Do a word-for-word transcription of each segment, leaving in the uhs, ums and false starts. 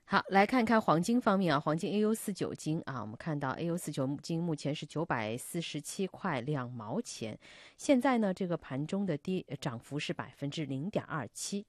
好，来看看黄金方面啊，黄金 A U 四九金啊，我们看到 A U 四九金目前是九百四十七块两毛钱，现在呢这个盘中的跌涨幅是百分之零点二七。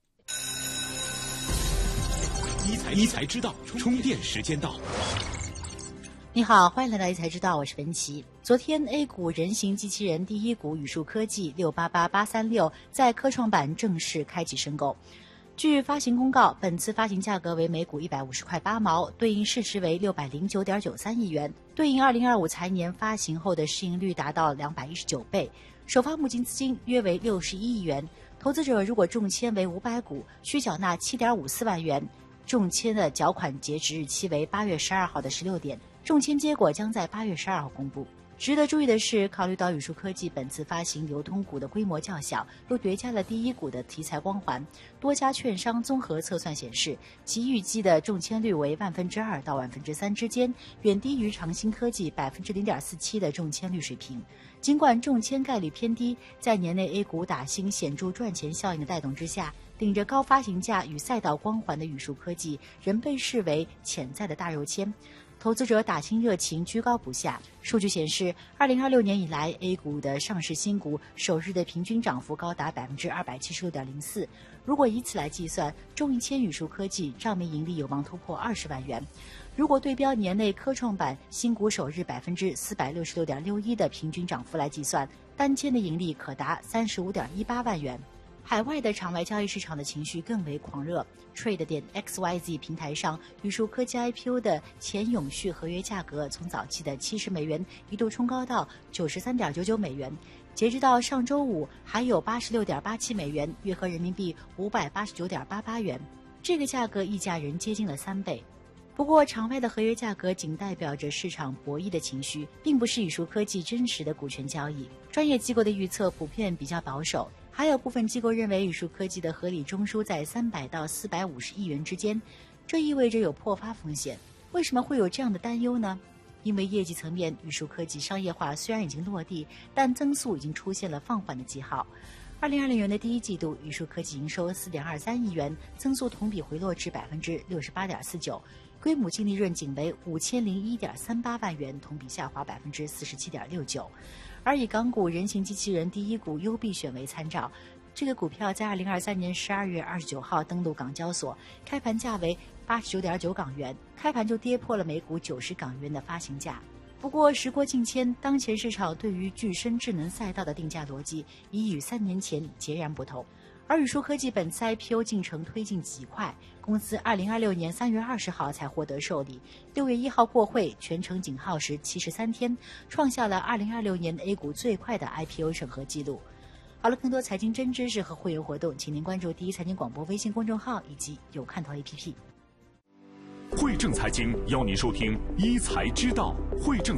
一财一财知道，充电时间到。 你好，欢迎来到一财知道，我是文琪。昨天 A 股人形机器人第一股宇树科技六八八八三六在科创板正式开启申购。据发行公告，本次发行价格为每股一百五十块八毛，对应市值为六百零九点九三亿元，对应二零二五财年发行后的市盈率达到两百一十九倍，首发募金资金约为六十一亿元。投资者如果中签为五百股，需缴纳七点五四万元。中签的缴款截止日期为八月十二号的十六点，中签结果将在八月十二号公布。值得注意的是，考虑到宇树科技本次发行流通股的规模较小，又叠加了第一股的题材光环，多家券商综合测算显示，其预计的中签率为万分之二到万分之三之间，远低于长兴科技百分之零点四七的中签率水平。尽管中签概率偏低，在年内 A 股打新显著赚钱效应的带动之下，顶着高发行价与赛道光环的宇树科技仍被视为潜在的大肉签。投资者打新热情居高不下。数据显示，二零二六年以来 A 股的上市新股首日的平均涨幅高达百分之二百七十六点零四。如果以此来计算，中一千宇树科技账面盈利有望突破二十万元。如果对标年内科创板新股首日百分之四百六十六点六一的平均涨幅来计算，单签的盈利可达三十五点一八万元。海外的场外交易市场的情绪更为狂热 ，Trade 点 X Y Z 平台上，宇树科技 I P O 的前永续合约价格从早期的七十美元一度冲高到九十三点九九美元，截至到上周五还有八十六点八七美元，约合人民币五百八十九点八八元，这个价格溢价仍接近了三倍。不过，场外的合约价格仅代表着市场博弈的情绪，并不是宇树科技真实的股权交易。专业机构的预测普遍比较保守。还有部分机构认为宇树科技的合理中枢在三百到四百五十亿元之间，这意味着有破发风险。为什么会有这样的担忧呢？因为业绩层面，宇树科技商业化虽然已经落地，但增速已经出现了放缓的记号。二零二零年的第一季度，宇树科技营收四点二三亿元，增速同比回落至百分之六十八点四九，归母净利润仅为五千零一点三八万元，同比下滑百分之四十七点六九。而以港股人形机器人第一股优必选为参照，这个股票在二零二三年十二月二十九号登陆港交所，开盘价为八十九点九港元，开盘就跌破了每股九十港元的发行价。不过时过境迁，当前市场对于具身智能赛道的定价逻辑已与三年前截然不同。而宇树科技本次 I P O 进程推进极快，公司二零二六年三月二十号才获得受理，六月一号过会，全程仅耗时七十三天，创下了二零二六年 A 股最快的 I P O 审核记录。好了，更多财经真知识和会员活动，请您关注第一财经广播微信公众号以及有看头 A P P。 汇正财经邀您收听一财知道，汇正